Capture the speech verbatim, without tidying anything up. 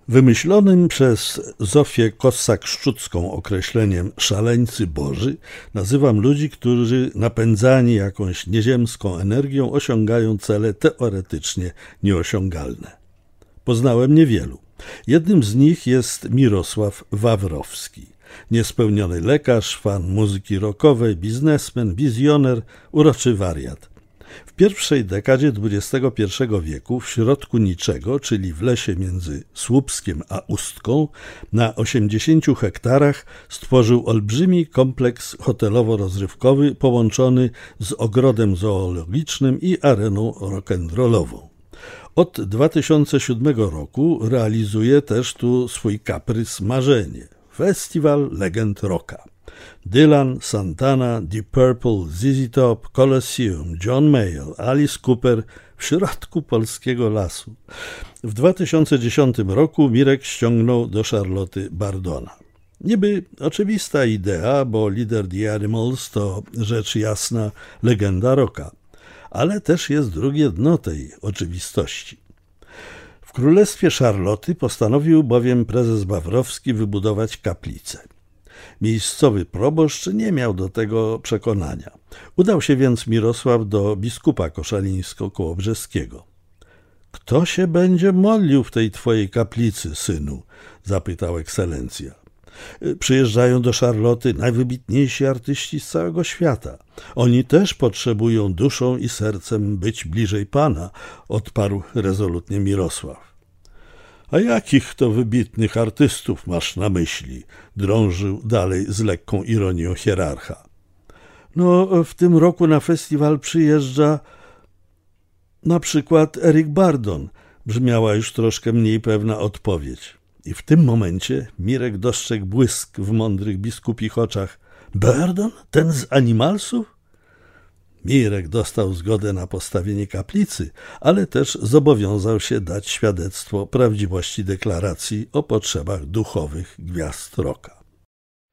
Wymyślonym przez Zofię Kossak-Szczucką określeniem szaleńcy boży nazywam ludzi, którzy napędzani jakąś nieziemską energią osiągają cele teoretycznie nieosiągalne. Poznałem niewielu. Jednym z nich jest Mirosław Wawrowski. Niespełniony lekarz, fan muzyki rockowej, biznesmen, wizjoner, uroczy wariat. W pierwszej dekadzie dwudziestego pierwszego wieku w środku niczego, czyli w lesie między Słupskiem a Ustką, na osiemdziesięciu hektarach stworzył olbrzymi kompleks hotelowo-rozrywkowy połączony z ogrodem zoologicznym i areną rock'n'rollową. Od dwa tysiące siódmego roku realizuje też tu swój kaprys marzenie – Festiwal Legend Rocka. Dylan, Santana, Deep Purple, Z Z Top, Colosseum, John Mayall, Alice Cooper w środku polskiego lasu. W dwa tysiące dziesiątym roku Mirek ściągnął do Charlotty Bardona. Niby oczywista idea, bo lider The Animals to rzecz jasna legenda rocka, ale też jest drugie dno tej oczywistości. W królestwie Charlotty postanowił bowiem prezes Wawrowski wybudować kaplicę. Miejscowy proboszcz nie miał do tego przekonania. Udał się więc Mirosław do biskupa koszalińsko-kołobrzeskiego. – Kto się będzie modlił w tej twojej kaplicy, synu? – zapytał ekscelencja. – Przyjeżdżają do Charlotty najwybitniejsi artyści z całego świata. Oni też potrzebują duszą i sercem być bliżej Pana – odparł rezolutnie Mirosław. A jakich to wybitnych artystów masz na myśli? Drążył dalej z lekką ironią hierarcha. No, w tym roku na festiwal przyjeżdża na przykład Eric Burdon, brzmiała już troszkę mniej pewna odpowiedź. I w tym momencie Mirek dostrzegł błysk w mądrych biskupich oczach. Burdon? Ten z Animalsów? Mirek dostał zgodę na postawienie kaplicy, ale też zobowiązał się dać świadectwo prawdziwości deklaracji o potrzebach duchowych gwiazd rocka.